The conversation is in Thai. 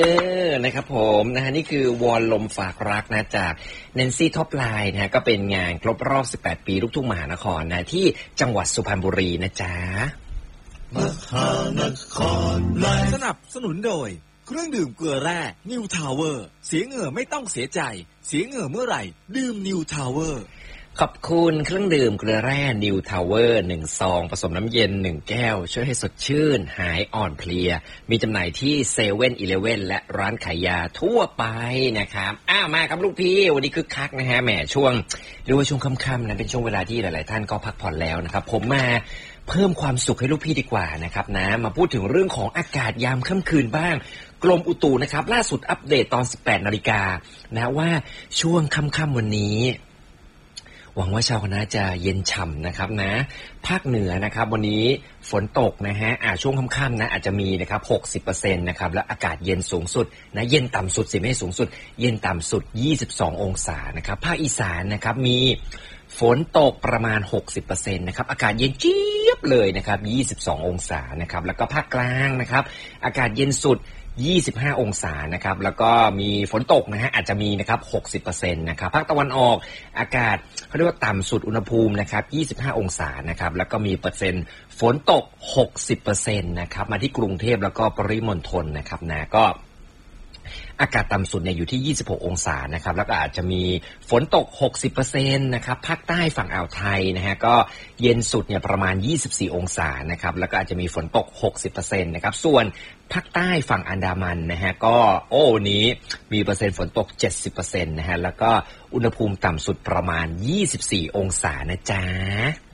นะครับผมนะฮะนี่คือวอนลมฝากรักนะจากแนนซี่ท็อปไลน์นะฮะก็เป็นงานครบรอบ18ปีลูกทุ่งมหานครนะที่จังหวัดสุพรรณบุรีนะจ๊ะมหานครไลน์สนับสนุนโดยเครื่องดื่มเกลือแร่นิวทาวเวอร์เสียเหงื่อไม่ต้องเสียใจเสียเหงื่อเมื่อไหร่ดื่มนิวทาวเวอร์ขอบคุณเครื่องดื่มเกลือแร่นิวทาวเวอร์1ซองผสมน้ำเย็น1แก้วช่วยให้สดชื่นหายอ่อนเพลียมีจำหน่ายที่เซเว่นอีเลฟเว่นและร้านขายยาทั่วไปนะครับมาครับลูกพี่วันนี้คึกคักนะฮะแหมช่วงเรียกว่าช่วงค่ำๆนะเป็นช่วงเวลาที่หลายๆท่านก็พักผ่อนแล้วนะครับผมมาเพิ่มความสุขให้ลูกพี่ดีกว่านะครับนะมาพูดถึงเรื่องของอากาศยามค่ำคืนบ้างกรมอุตุนะครับล่าสุดอัปเดตตอน 18 นาฬิกานะว่าช่วงค่ำๆวันนี้หวังว่าชาวคณะจะเย็นฉ่ำนะครับนะภาคเหนือนะครับวันนี้ฝนตกนะฮะช่วงค่ำๆนะอาจจะมีนะครับ 60% นะครับแล้วอากาศเย็นสูงสุดนะเย็นต่ำสุดสิไม่สูงสุดเย็นต่ำสุด22องศานะครับภาคอีสานนะครับมีฝนตกประมาณ 60% นะครับอากาศเย็นเจี๊ยบเลยนะครับ22องศานะครับแล้วก็ภาคกลางนะครับอากาศเย็นสุด25องศานะครับแล้วก็มีฝนตกนะฮะอาจจะมีนะครับ 60% นะครับภาคตะวันออกอากาศเขาเรียกว่าต่ำสุดอุณหภูมินะครับ25องศานะครับแล้วก็มีเปอร์เซ็นต์ฝนตก 60% นะครับมาที่กรุงเทพแล้วก็ปริมณฑลนะครับนะก็อากาศต่ำสุดเนี่ยอยู่ที่26องศานะครับแล้วก็อาจจะมีฝนตก 60% นะครับภาคใต้ฝั่งอ่าวไทยนะฮะก็เย็นสุดเนี่ยประมาณ24องศานะครับแล้วก็อาจจะมีฝนตก 60% นะครับส่วนภาคใต้ฝั่งอันดามันนะฮะก็นี้มีเปอร์เซ็นต์ฝนตก 70% นะฮะแล้วก็อุณหภูมิต่ำสุดประมาณ24องศานะจ๊ะ